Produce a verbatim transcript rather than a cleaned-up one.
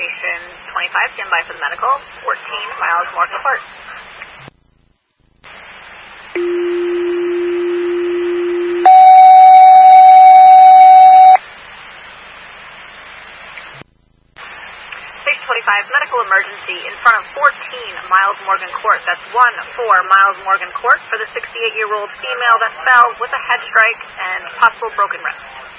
Station twenty-five, stand by for the medical. fourteen, Miles Morgan Court. Station twenty-five, medical emergency in front of fourteen, Miles Morgan Court. That's one four, Miles Morgan Court for the sixty-eight-year-old female that fell with a head strike and possible broken wrist.